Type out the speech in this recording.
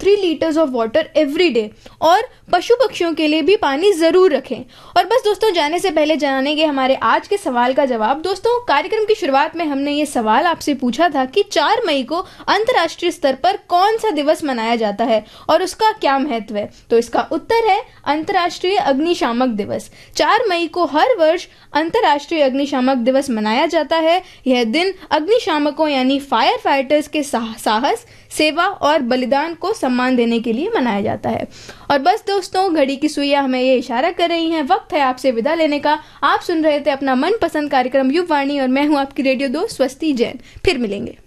3 litres of water every day. और पशु पक्षियों के लिए भी पानी जरूर रखें। और बस दोस्तों, जाने से पहले जानेंगे हमारे आज के सवाल का जवाब। दोस्तों, कार्यक्रम की शुरुआत में हमने ये सवाल आपसे पूछा था कि 4 मई को अंतर्राष्ट्रीय स्तर पर कौन सा दिवस मनाया जाता है और उसका क्या महत्व है। तो इसका उत्तर है अंतर्राष्ट्रीय अग्निशामक दिवस। 4 मई को हर वर्ष अंतर्राष्ट्रीय अग्निशामक दिवस मनाया जाता है। यह दिन अग्निशामकों यानी फायर फाइटर्स के साहस, सेवा और बलिदान को सम्मान देने के लिए मनाया जाता है। और बस दोस्तों, घड़ी की सुइयां हमें ये इशारा कर रही हैं, वक्त है आपसे विदा लेने का। आप सुन रहे थे अपना मनपसंद कार्यक्रम युववाणी और मैं हूं आपकी रेडियो दोस्त स्वस्ति जैन। फिर मिलेंगे।